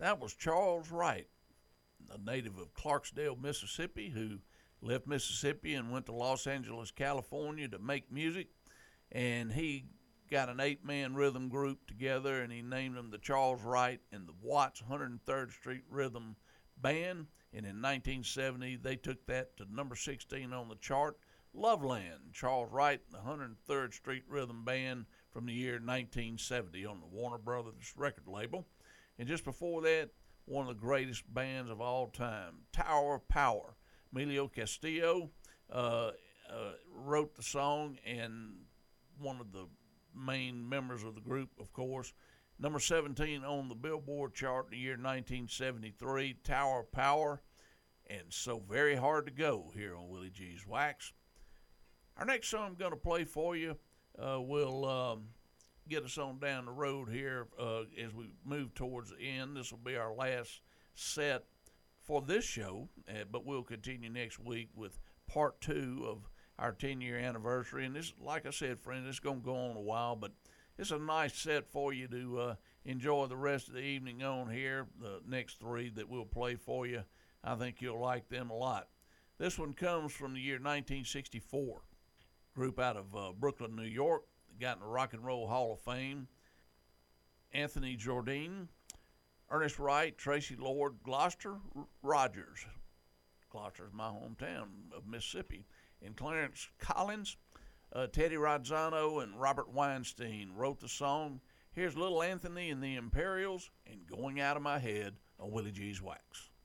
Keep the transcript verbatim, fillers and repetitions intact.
That was Charles Wright, a native of Clarksdale, Mississippi, who left Mississippi and went to Los Angeles, California to make music. And he got an eight-man rhythm group together, and he named them the Charles Wright and the Watts one hundred third Street Rhythm Band. And in nineteen seventy, they took that to number sixteen on the chart. Loveland, Charles Wright, the one hundred third Street Rhythm Band from the year nineteen seventy on the Warner Brothers record label. And just before that, one of the greatest bands of all time, Tower of Power. Emilio Castillo uh, uh, wrote the song, and one of the main members of the group, of course. Number seventeen on the Billboard chart in the year nineteen seventy-three, Tower of Power, and So Very Hard to Go here on Willie G's Wax. Our next song I'm going to play for you uh, will um, get us on down the road here uh, as we move towards the end. This will be our last set for this show, uh, but we'll continue next week with part two of our ten-year anniversary. And this, like I said, friends, it's going to go on a while, but it's a nice set for you to uh, enjoy the rest of the evening on here. The next three that we'll play for you, I think you'll like them a lot. This one comes from the year nineteen sixty-four. Group out of uh, Brooklyn, New York, got in the Rock and Roll Hall of Fame. Anthony Jardine, Ernest Wright, Tracy Lord, Gloucester Rogers. Gloucester's my hometown of Mississippi. And Clarence Collins, uh, Teddy Rodzano, and Robert Weinstein wrote the song. Here's Little Anthony and the Imperials and Going Out of My Head on Willie G's Wax.